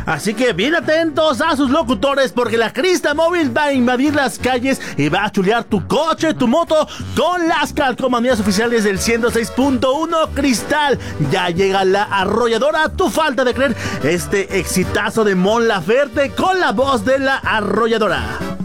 Así que bien atentos a sus locutores, porque la Crista Móvil va a invadir las calles y va a chulear tu coche, tu moto, con las calcomanías oficiales del 106.1 Cristal. Ya llega la arrolladora, tu falta de creer, este exitazo de Mon Laferte con la voz de la arrolladora.